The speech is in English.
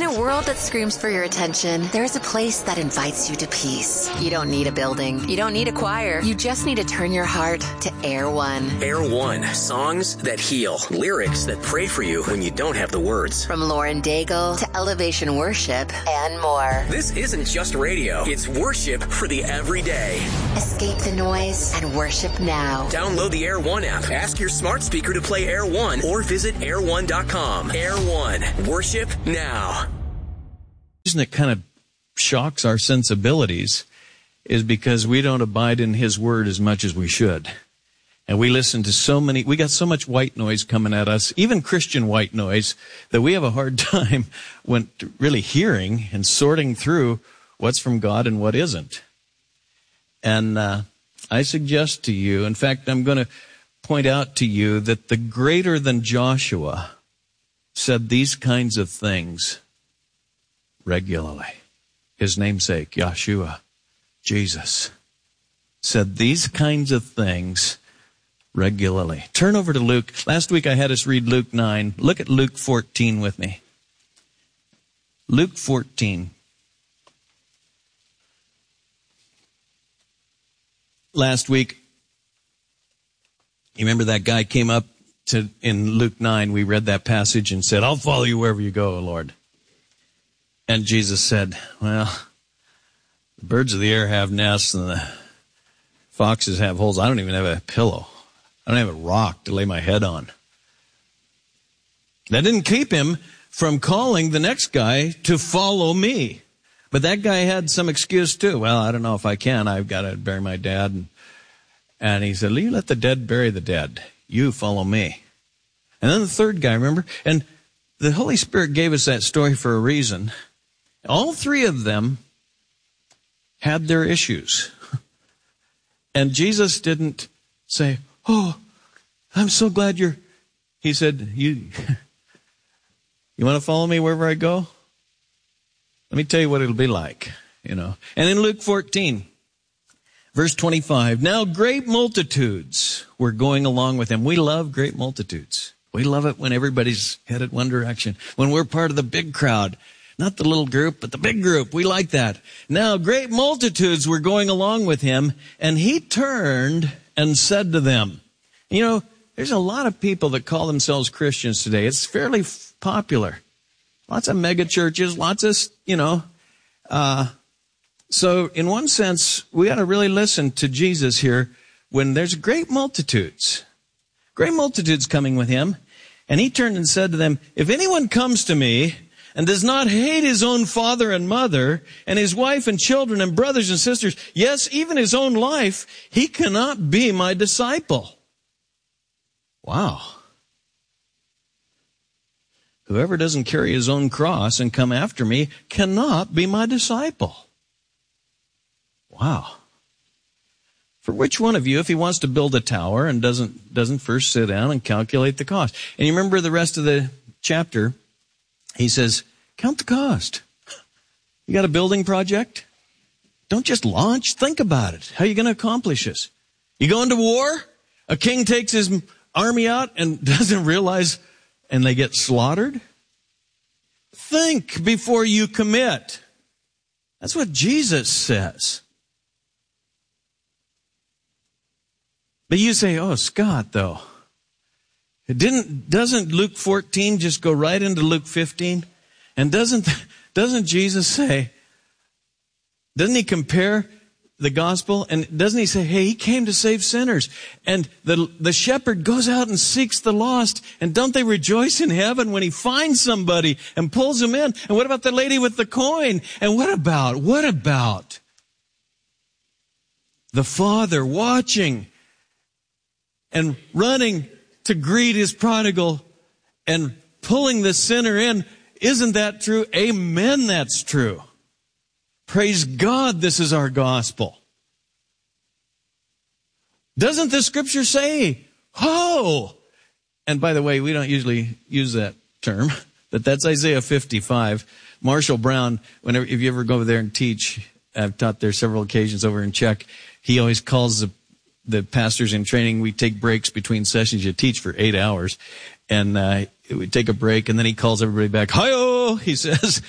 a world that screams for your attention, there's a place that invites you to peace. You don't need a building. You don't need a choir. You just need to turn your heart to Air One. Air One. Songs that heal. Lyrics that pray for you when you don't have the words. From Lauren Daigle to Elevation Worship and more. This isn't just radio. It's worship for the everyday. Escape the noise and worship now. Download the Air One app. Ask your smart speaker to play Air One or visit air1.com. Air One. Worship now. The reason it kind of shocks our sensibilities is because we don't abide in His Word as much as we should. And we listen to we got so much white noise coming at us, even Christian white noise, that we have a hard time when really hearing and sorting through what's from God and what isn't. And I suggest to you, in fact, I'm going to point out to you that the greater than Joshua said these kinds of things regularly. His namesake, Yeshua, Jesus, said these kinds of things regularly. Turn over to Luke. Last week I had us read Luke 9. Look at Luke 14 with me. Luke 14. Last week, you remember that guy came up in Luke 9, we read that passage and said, I'll follow you wherever you go, Lord. And Jesus said, well, the birds of the air have nests and the foxes have holes. I don't even have a pillow. I don't have a rock to lay my head on. That didn't keep him from calling the next guy to follow me. But that guy had some excuse too. Well, I don't know if I can. I've got to bury my dad. And he said, you let the dead bury the dead. You follow me. And then the third guy, remember? And the Holy Spirit gave us that story for a reason. All three of them had their issues. And Jesus didn't say, oh, I'm so glad he said, you want to follow me wherever I go? Let me tell you what it'll be like, And in Luke 14, verse 25, now great multitudes were going along with him. We love great multitudes. We love it when everybody's headed one direction. When we're part of the big crowd. Not the little group, but the big group. We like that. Now great multitudes were going along with him, and he turned and said to them. There's a lot of people that call themselves Christians today. It's fairly popular. Lots of mega churches, lots of, so in one sense, we got to really listen to Jesus here when there's great multitudes coming with him. And he turned and said to them, if anyone comes to me and does not hate his own father and mother and his wife and children and brothers and sisters, yes, even his own life, he cannot be my disciple. Wow. Whoever doesn't carry his own cross and come after me cannot be my disciple. Wow. For which one of you, if he wants to build a tower and doesn't first sit down and calculate the cost? And you remember the rest of the chapter, he says, count the cost. You got a building project? Don't just launch. Think about it. How are you going to accomplish this? You go into war? A king takes his army out and doesn't realize, and they get slaughtered? Think before you commit. That's what Jesus says. But you say, oh, Scott, though, doesn't Luke 14 just go right into Luke 15? And doesn't Jesus say, doesn't he compare the gospel? And doesn't he say, hey, he came to save sinners. And the shepherd goes out and seeks the lost. And don't they rejoice in heaven when he finds somebody and pulls them in? And what about the lady with the coin? And what about the father watching and running to greet his prodigal and pulling the sinner in? Isn't that true? Amen, that's true. Praise God, this is our gospel. Doesn't the scripture say, ho? And by the way, we don't usually use that term, but that's Isaiah 55. Marshall Brown, if you ever go over there and teach, I've taught there several occasions over in Czech, he always calls the pastors in training, we take breaks between sessions. You teach for 8 hours, and we take a break, and then he calls everybody back. Hi-oh, he says,